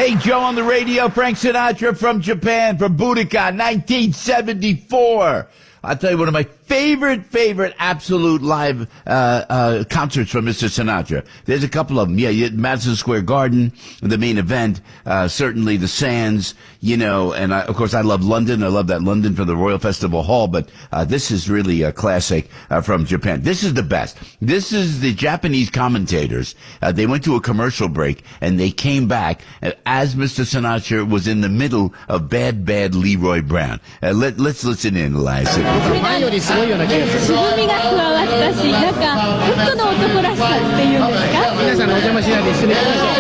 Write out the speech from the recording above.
Hey, Joe on the radio, Frank Sinatra from Japan, from Budokan, 1974. I'll tell you one of my favorite absolute live concerts from Mr. Sinatra. There's a couple of them. Yeah, Madison Square Garden, the main event, certainly the Sands, and of course I love London. I love that London for the Royal Festival Hall, but this is really a classic from Japan. This is the best. This is the Japanese commentators. They went to a commercial break and they came back as Mr. Sinatra was in the middle of Bad Leroy Brown. Let's listen in, Eliza. 前よりすごいような気がする。渋みが加わったし、なんか本当の男らしさっていうんですか。皆さんのお邪魔しないで一緒に行きましょう。